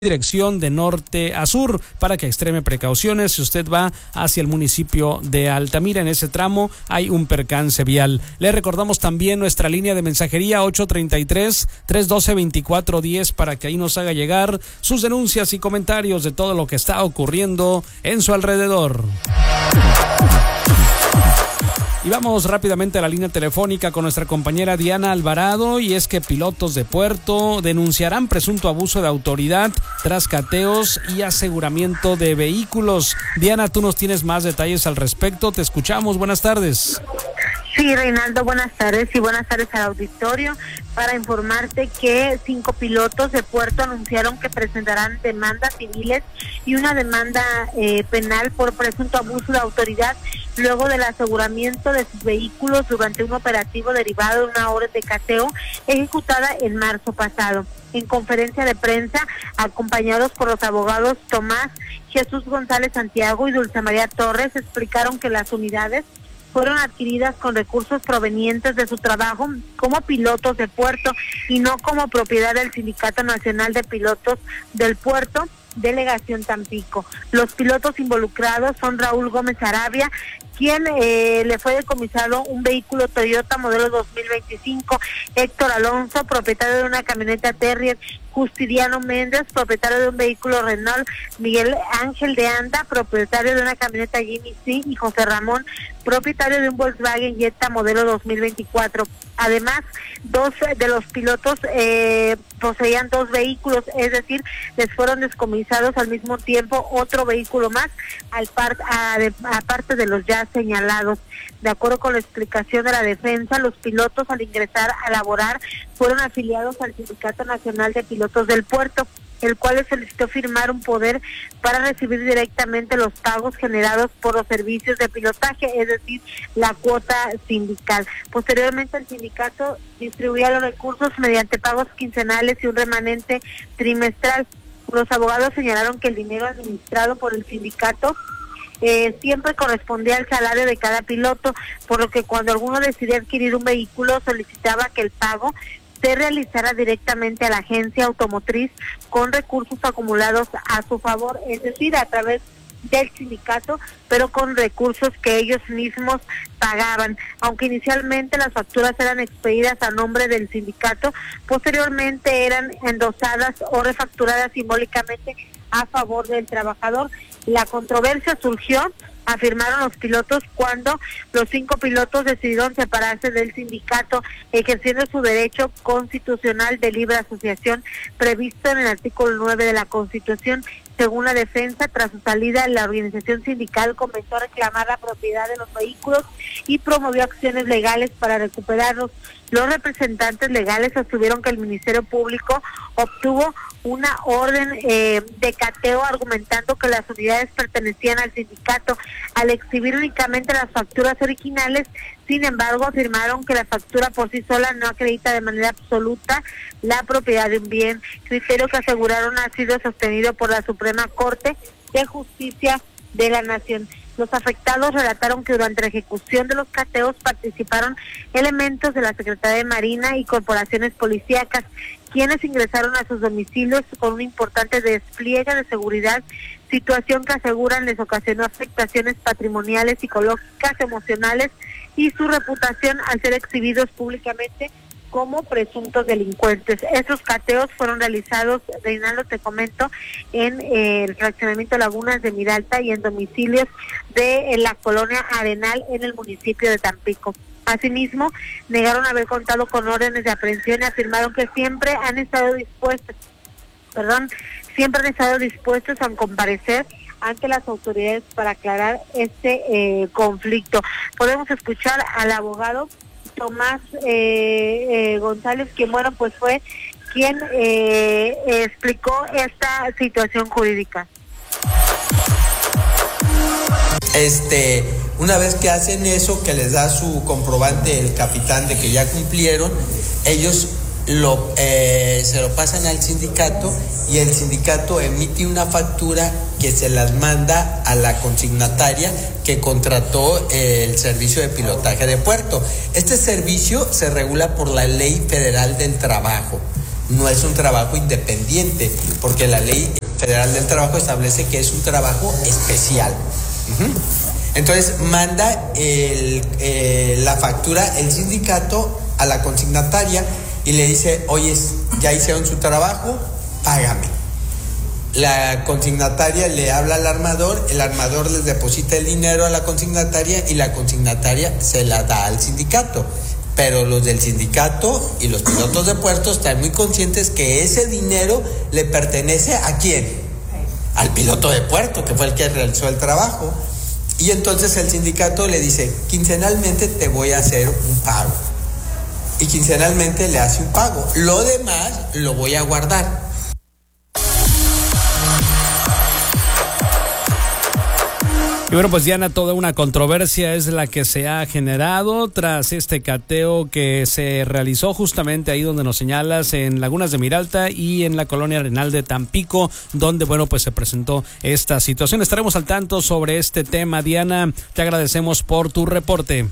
dirección de norte a sur para que extreme precauciones. Si usted va hacia el municipio de Altamira, en ese tramo hay un percance vial. Le recordamos también nuestra línea de mensajería 833-312-2410 para que ahí nos haga llegar sus denuncias y comentarios de todo lo que está ocurriendo en su alrededor. Y vamos rápidamente a la línea telefónica con nuestra compañera Diana Alvarado, y es que pilotos de puerto denunciarán presunto abuso de autoridad tras cateos y aseguramiento de vehículos. Diana, tú nos tienes más detalles al respecto, te escuchamos, buenas tardes. Sí, Reinaldo, buenas tardes y buenas tardes al auditorio. Para informarte que 5 pilotos de puerto anunciaron que presentarán demandas civiles y una demanda penal por presunto abuso de autoridad luego del aseguramiento de sus vehículos durante un operativo derivado de una orden de cateo ejecutada en marzo pasado. En conferencia de prensa, acompañados por los abogados Tomás Jesús González Santiago y Dulce María Torres, explicaron que las unidades fueron adquiridas con recursos provenientes de su trabajo como pilotos de puerto y no como propiedad del Sindicato Nacional de Pilotos del Puerto, Delegación Tampico. Los pilotos involucrados son Raúl Gómez Arabia, quien le fue decomisado un vehículo Toyota modelo 2025, Héctor Alonso, propietario de una camioneta Terrier, Justiniano Méndez, propietario de un vehículo Renault, Miguel Ángel de Anda, propietario de una camioneta Jimmy C, y José Ramón, propietario de un Volkswagen Jetta modelo 2024. Además, 2 de los pilotos poseían 2 vehículos, es decir, les fueron descomisados al mismo tiempo otro vehículo más, aparte de los ya señalados. De acuerdo con la explicación de la defensa, los pilotos al ingresar a laborar fueron afiliados al Sindicato Nacional de Pilotos del Puerto, el cual les solicitó firmar un poder para recibir directamente los pagos generados por los servicios de pilotaje, es decir, la cuota sindical. Posteriormente, el sindicato distribuía los recursos mediante pagos quincenales y un remanente trimestral. Los abogados señalaron que el dinero administrado por el sindicato siempre correspondía al salario de cada piloto, por lo que cuando alguno decidía adquirir un vehículo solicitaba que el pago se realizara directamente a la agencia automotriz con recursos acumulados a su favor, es decir, a través del sindicato, pero con recursos que ellos mismos pagaban. Aunque inicialmente las facturas eran expedidas a nombre del sindicato, posteriormente eran endosadas o refacturadas simbólicamente a favor del trabajador. La controversia surgió, afirmaron los pilotos, cuando los 5 pilotos decidieron separarse del sindicato, ejerciendo su derecho constitucional de libre asociación previsto en el artículo 9 de la Constitución. Según la defensa, tras su salida, la organización sindical comenzó a reclamar la propiedad de los vehículos y promovió acciones legales para recuperarlos. Los representantes legales sostuvieron que el Ministerio Público obtuvo una orden de cateo, argumentando que las unidades pertenecían al sindicato al exhibir únicamente las facturas originales. Sin embargo, afirmaron que la factura por sí sola no acredita de manera absoluta la propiedad de un bien, criterio que aseguraron ha sido sostenido por la Suprema Corte de Justicia de la Nación. Los afectados relataron que durante la ejecución de los cateos participaron elementos de la Secretaría de Marina y corporaciones policíacas, quienes ingresaron a sus domicilios con un importante despliegue de seguridad, situación que aseguran les ocasionó afectaciones patrimoniales, psicológicas, emocionales y su reputación al ser exhibidos públicamente como presuntos delincuentes. Esos cateos fueron realizados, Reinaldo, te comento, en el fraccionamiento Lagunas de Miralta y en domicilios de la colonia Arenal en el municipio de Tampico. Asimismo, negaron haber contado con órdenes de aprehensión y afirmaron que siempre han estado dispuestos a comparecer ante las autoridades para aclarar este conflicto. Podemos escuchar al abogado Tomás González, quien fue quien explicó esta situación jurídica. Una vez que hacen eso, que les da su comprobante el capitán de que ya cumplieron, ellos se lo pasan al sindicato y el sindicato emite una factura que se las manda a la consignataria que contrató el servicio de pilotaje de puerto. Este servicio se regula por la Ley Federal del Trabajo. no es un trabajo independiente, porque la Ley Federal del Trabajo establece que es un trabajo especial. Entonces manda la factura el sindicato a la consignataria y le dice, oye, ya hicieron su trabajo, págame. La consignataria le habla al armador, el armador les deposita el dinero a la consignataria y la consignataria se la da al sindicato. Pero los del sindicato y los pilotos de puertos están muy conscientes que ese dinero le pertenece ¿a quién? Al piloto de puerto, que fue el que realizó el trabajo. Y entonces el sindicato le dice, quincenalmente te voy a hacer un pago. Y quincenalmente le hace un pago. Lo demás lo voy a guardar. Y bueno, pues Diana, toda una controversia es la que se ha generado tras este cateo que se realizó justamente ahí donde nos señalas, en Lagunas de Miralta y en la colonia Arenal de Tampico, donde bueno, pues se presentó esta situación. Estaremos al tanto sobre este tema. Diana, te agradecemos por tu reporte.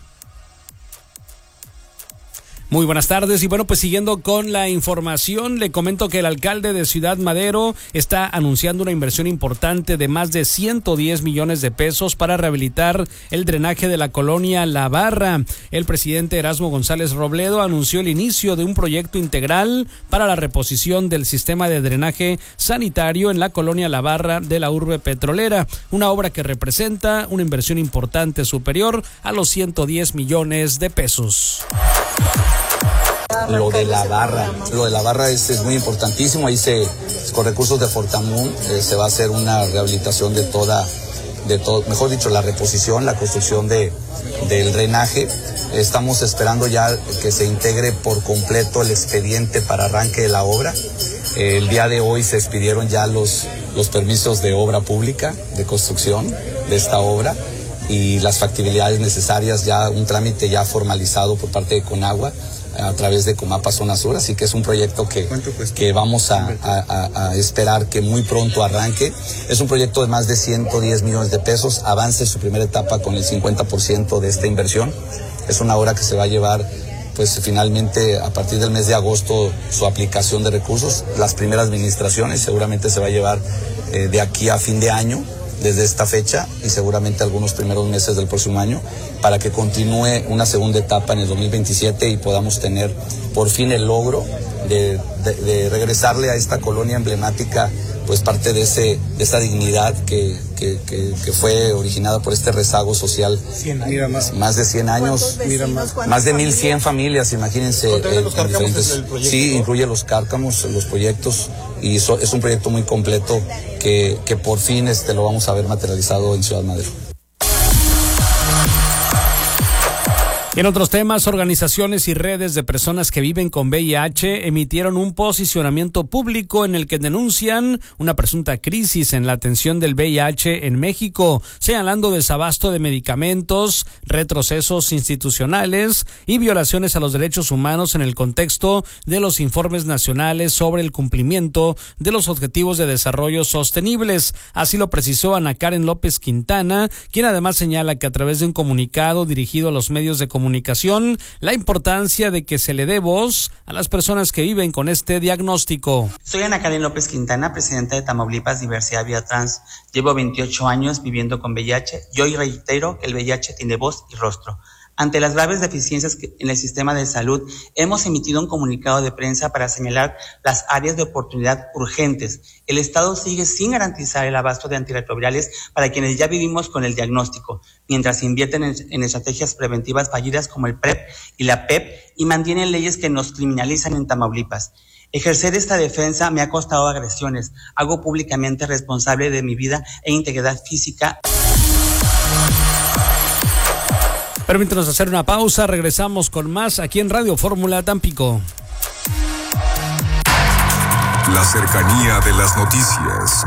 Muy buenas tardes y bueno, pues siguiendo con la información, le comento que el alcalde de Ciudad Madero está anunciando una inversión importante de más de 110 millones de pesos para rehabilitar el drenaje de la colonia La Barra. El presidente Erasmo González Robledo anunció el inicio de un proyecto integral para la reposición del sistema de drenaje sanitario en la colonia La Barra de la urbe petrolera, una obra que representa una inversión importante superior a los 110 millones de pesos. Lo de la barra es muy importantísimo. Ahí con recursos de Fortamun se va a hacer una rehabilitación de todo, mejor dicho, la reposición, la construcción del drenaje. Estamos esperando ya que se integre por completo el expediente para arranque de la obra. El día de hoy se expidieron ya los permisos de obra pública, de construcción de esta obra y las factibilidades necesarias, ya un trámite ya formalizado por parte de Conagua a través de Comapa Zona Sur, así que es un proyecto que vamos a esperar que muy pronto arranque. Es un proyecto de más de 110 millones de pesos, avance su primera etapa con el 50% de esta inversión. Es una obra que se va a llevar, pues finalmente a partir del mes de agosto su aplicación de recursos, las primeras administraciones seguramente se va a llevar de aquí a fin de año, desde esta fecha y seguramente algunos primeros meses del próximo año, para que continúe una segunda etapa en el 2027 y podamos tener por fin el logro de regresarle a esta colonia emblemática pues parte de esta dignidad que fue originada por este rezago social. Más de 100 años, más de 1,100 familias, imagínense. Sí, incluye los cárcamos, los proyectos, y es un proyecto muy completo que por fin lo vamos a ver materializado en Ciudad Madero. En otros temas, organizaciones y redes de personas que viven con VIH emitieron un posicionamiento público en el que denuncian una presunta crisis en la atención del VIH en México, señalando desabasto de medicamentos, retrocesos institucionales y violaciones a los derechos humanos en el contexto de los informes nacionales sobre el cumplimiento de los objetivos de desarrollo sostenibles. Así lo precisó Ana Karen López Quintana, quien además señala que a través de un comunicado dirigido a los medios de comunicación, la importancia de que se le dé voz a las personas que viven con este diagnóstico. Soy Ana Karen López Quintana, presidenta de Tamaulipas Diversidad Vía Trans. Llevo 28 años viviendo con VIH y hoy reitero que el VIH tiene voz y rostro. Ante las graves deficiencias en el sistema de salud, hemos emitido un comunicado de prensa para señalar las áreas de oportunidad urgentes. El Estado sigue sin garantizar el abasto de antirretrovirales para quienes ya vivimos con el diagnóstico, mientras invierten en estrategias preventivas fallidas como el PrEP y la PEP y mantienen leyes que nos criminalizan en Tamaulipas. Ejercer esta defensa me ha costado agresiones. Hago públicamente responsable de mi vida e integridad física. Permítanos hacer una pausa, regresamos con más aquí en Radio Fórmula Tampico. La cercanía de las noticias,